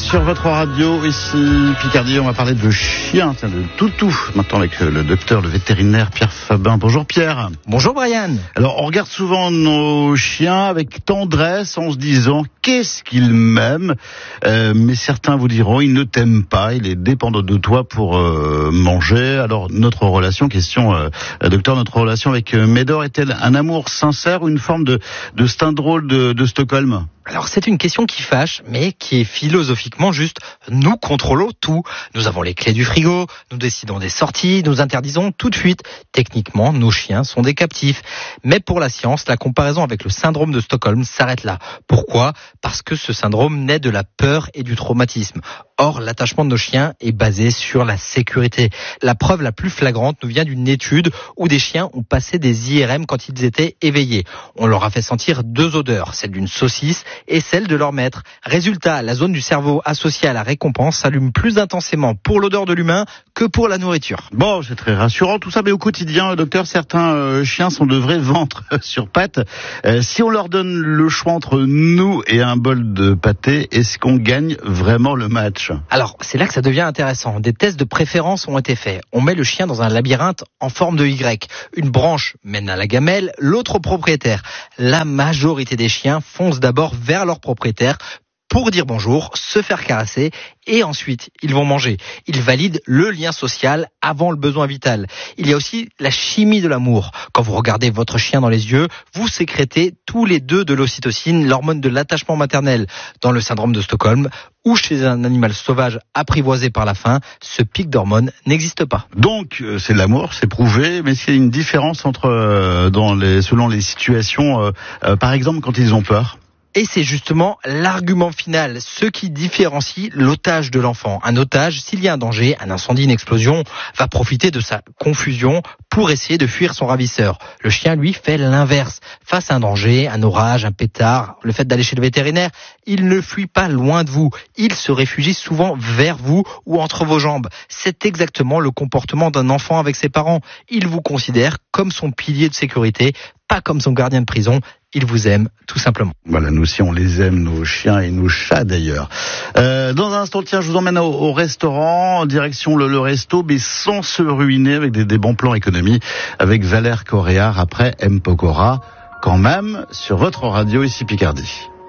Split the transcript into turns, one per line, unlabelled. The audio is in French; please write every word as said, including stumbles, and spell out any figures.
sur votre radio, ici Picardie, on va parler de chiens, tiens, de toutou, maintenant avec le docteur, le vétérinaire Pierre Fabin. Bonjour Pierre.
Bonjour Brian.
Alors on regarde souvent nos chiens avec tendresse en se disant qu'est-ce qu'ils m'aiment, euh, mais certains vous diront ils ne t'aiment pas, il est dépendant de toi pour euh, manger. Alors notre relation, question euh, docteur, notre relation avec euh, Médor est-elle un amour sincère ou une forme de, de syndrome de, de Stockholm ?
Alors c'est une question qui fâche, mais qui est philosophiquement juste. Nous contrôlons tout. Nous avons les clés du frigo, nous décidons des sorties, nous interdisons tout de suite. Techniquement, nos chiens sont des captifs. Mais pour la science, la comparaison avec le syndrome de Stockholm s'arrête là. Pourquoi ? Parce que ce syndrome naît de la peur et du traumatisme. Or, l'attachement de nos chiens est basé sur la sécurité. La preuve la plus flagrante nous vient d'une étude où des chiens ont passé des I R M quand ils étaient éveillés. On leur a fait sentir deux odeurs, celle d'une saucisse et celle de leur maître. Résultat, la zone du cerveau associée à la récompense s'allume plus intensément pour l'odeur de l'humain que pour la nourriture.
Bon, c'est très rassurant tout ça, mais au quotidien, docteur, certains euh, chiens sont de vrais ventres sur pattes. Euh, si on leur donne le choix entre nous et un bol de pâté, est-ce qu'on gagne vraiment le match ?
Alors, c'est là que ça devient intéressant. Des tests de préférence ont été faits. On met le chien dans un labyrinthe en forme de Y. Une branche mène à la gamelle, l'autre au propriétaire. La majorité des chiens foncent d'abord vers leur propriétaire pour dire bonjour, se faire caresser et ensuite ils vont manger. Ils valident le lien social avant le besoin vital. Il y a aussi la chimie de l'amour. Quand vous regardez votre chien dans les yeux, vous sécrétez tous les deux de l'ocytocine, l'hormone de l'attachement maternel. Dans le syndrome de Stockholm ou chez un animal sauvage apprivoisé par la faim, ce pic d'hormones n'existe pas.
Donc c'est de l'amour, c'est prouvé, mais s'il y a une différence entre euh, dans les selon les situations, euh, euh, par exemple quand ils ont peur.
Et c'est justement l'argument final, ce qui différencie l'otage de l'enfant. Un otage, s'il y a un danger, un incendie, une explosion, va profiter de sa confusion pour essayer de fuir son ravisseur. Le chien, lui, fait l'inverse. Face à un danger, un orage, un pétard, le fait d'aller chez le vétérinaire, il ne fuit pas loin de vous. Il se réfugie souvent vers vous ou entre vos jambes. C'est exactement le comportement d'un enfant avec ses parents. Il vous considère comme son pilier de sécurité, pas comme son gardien de prison. Il vous aime, tout simplement.
Voilà, nous aussi on les aime, nos chiens et nos chats d'ailleurs. Euh, dans un instant, tiens, je vous emmène au, au restaurant, en direction le, le resto, mais sans se ruiner, avec des, des bons plans économie, avec Valère Coréard après M. Pokora, quand même, sur votre radio ici Picardie.